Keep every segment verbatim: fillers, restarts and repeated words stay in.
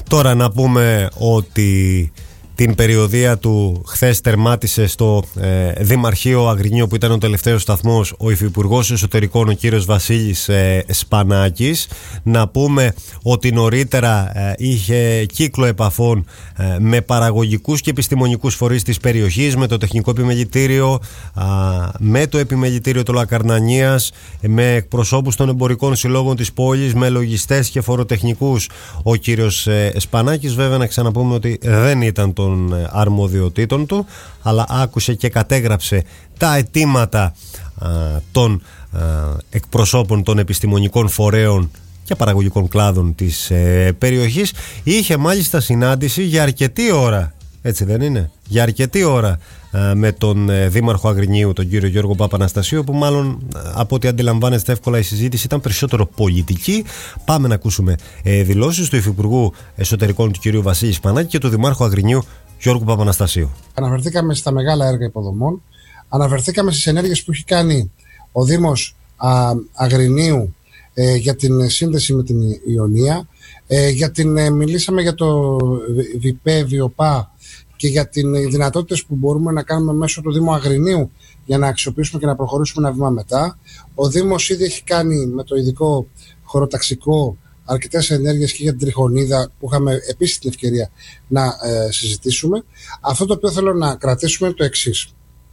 Τώρα να πούμε ότι την περιοδεία του χθες τερμάτισε στο ε, Δημαρχείο Αγρινίου, που ήταν ο τελευταίος σταθμός, ο Υφυπουργός Εσωτερικών, ο κύριος Βασίλης ε, Σπανάκης. Να πούμε ότι νωρίτερα ε, είχε κύκλο επαφών ε, με παραγωγικούς και επιστημονικούς φορείς της περιοχής, με το Τεχνικό Επιμελητήριο, α, με το Επιμελητήριο του Λακαρνανίας, με εκπροσώπους των εμπορικών συλλόγων της πόλης, με λογιστές και φοροτεχνικούς ο κύριος ε, Σπανάκης. Βέβαια, να ξαναπούμε ότι δεν ήταν το των αρμοδιοτήτων του, αλλά άκουσε και κατέγραψε τα αιτήματα α, των α, εκπροσώπων των επιστημονικών φορέων και παραγωγικών κλάδων της ε, περιοχής. Είχε μάλιστα συνάντηση για αρκετή ώρα, έτσι δεν είναι, για αρκετή ώρα α, με τον ε, Δήμαρχο Αγρινίου, τον κύριο Γιώργο Παπαναστασίου, που μάλλον από ό,τι αντιλαμβάνεστε εύκολα η συζήτηση ήταν περισσότερο πολιτική. Πάμε να ακούσουμε ε, δηλώσεις του Υφυπουργού Εσωτερικών του κυρίου Βασίλη Σπανάκη και του Δημάρχου Αγρινίου Γιώργου Παπαναστασίου. Αναφερθήκαμε στα μεγάλα έργα υποδομών, αναφερθήκαμε στις ενέργειες που έχει κάνει ο Δήμος α, Αγρινίου ε, για την σύνδεση με την Ιωνία, ε, για την, ε, μιλήσαμε για το ΒΙΠΕ, ΒΙΟΠΑ και για τις δυνατότητες που μπορούμε να κάνουμε μέσω του Δήμου Αγρινίου για να αξιοποιήσουμε και να προχωρήσουμε ένα βήμα μετά. Ο Δήμος ήδη έχει κάνει με το ειδικό χωροταξικό αρκετές ενέργειες και για την Τριχονίδα, που είχαμε επίσης την ευκαιρία να ε, συζητήσουμε. Αυτό το οποίο θέλω να κρατήσουμε είναι το εξής.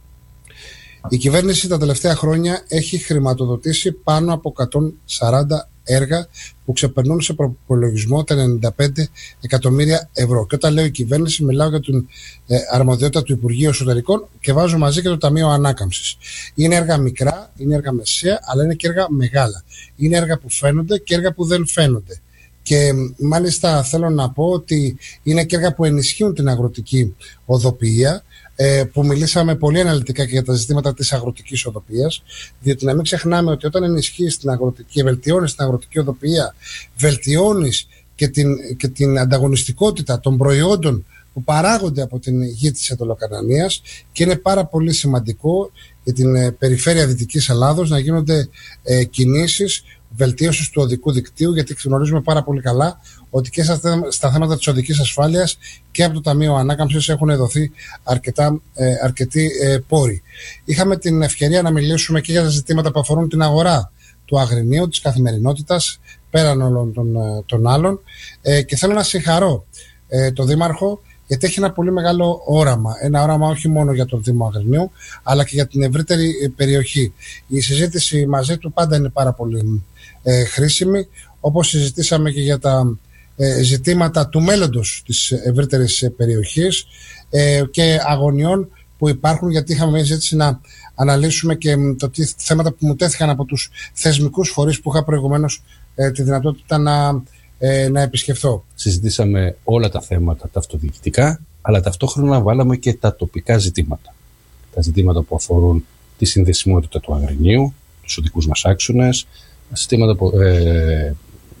Η κυβέρνηση τα τελευταία χρόνια έχει χρηματοδοτήσει πάνω από εκατόν σαράντα έργα που ξεπερνούν σε προπολογισμό τα ενενήντα πέντε εκατομμύρια ευρώ. Και όταν λέω η κυβέρνηση, μιλάω για την ε, αρμοδιότητα του Υπουργείου Εσωτερικών και βάζω μαζί και το Ταμείο Ανάκαμψης. Είναι έργα μικρά, είναι έργα μεσαία, αλλά είναι και έργα μεγάλα. Είναι έργα που φαίνονται και έργα που δεν φαίνονται. Και μάλιστα θέλω να πω ότι είναι και έργα που ενισχύουν την αγροτική οδοποιία, που μιλήσαμε πολύ αναλυτικά και για τα ζητήματα της αγροτικής οδοποιίας, διότι να μην ξεχνάμε ότι όταν ενισχύεις την αγροτική και βελτιώνεις την αγροτική οδοποιία, βελτιώνεις και την, και την ανταγωνιστικότητα των προϊόντων που παράγονται από την γη της Ετωλοκαρνανίας, και είναι πάρα πολύ σημαντικό για την ε, περιφέρεια Δυτικής Ελλάδος να γίνονται ε, κινήσεις βελτίωσης του οδικού δικτύου, γιατί γνωρίζουμε πάρα πολύ καλά ότι και στα, στα θέματα της οδικής ασφάλειας και από το Ταμείο Ανάκαμψης έχουν δοθεί αρκετά, ε, αρκετοί ε, πόροι. Είχαμε την ευκαιρία να μιλήσουμε και για τα ζητήματα που αφορούν την αγορά του Αγρινίου, της καθημερινότητας, πέραν όλων των, των άλλων, ε, και θέλω να συγχαρώ ε, τον Δήμαρχο, γιατί έχει ένα πολύ μεγάλο όραμα. Ένα όραμα όχι μόνο για τον Δήμο Αγρινίου, αλλά και για την ευρύτερη περιοχή. Η συζήτηση μαζί του πάντα είναι πάρα πολύ ε, χρήσιμη, όπως συζητήσαμε και για τα ε, ζητήματα του μέλλοντος της ευρύτερης περιοχής ε, και αγωνιών που υπάρχουν, γιατί είχαμε μια συζήτηση να αναλύσουμε και το τι θέματα που μου τέθηκαν από τους θεσμικούς φορείς που είχα προηγουμένως ε, τη δυνατότητα να Ε, να επισκεφθώ. Συζητήσαμε όλα τα θέματα τα αυτοδιοικητικά, αλλά ταυτόχρονα βάλαμε και τα τοπικά ζητήματα. Τα ζητήματα που αφορούν τη συνδεσιμότητα του Αγρινίου, τους οδικούς μας άξονες, ζητήματα που, ε,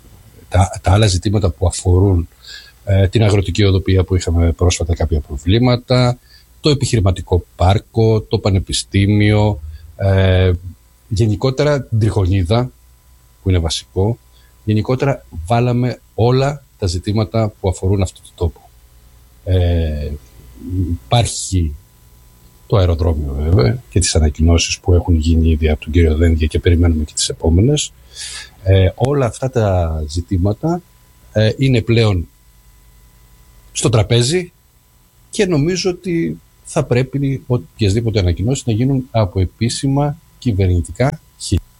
τα, τα άλλα ζητήματα που αφορούν ε, την αγροτική οδοποιία, που είχαμε πρόσφατα κάποια προβλήματα, το επιχειρηματικό πάρκο, το πανεπιστήμιο, ε, γενικότερα την Τριχονίδα, που είναι βασικό. Γενικότερα βάλαμε όλα τα ζητήματα που αφορούν αυτό το τόπο. Ε, υπάρχει το αεροδρόμιο βέβαια και τις ανακοινώσεις που έχουν γίνει ήδη από τον κύριο Δένδια και περιμένουμε και τις επόμενες. Ε, όλα αυτά τα ζητήματα ε, είναι πλέον στο τραπέζι και νομίζω ότι θα πρέπει οποιασδήποτε ανακοινώσεις να γίνουν από επίσημα κυβερνητικά χείλη.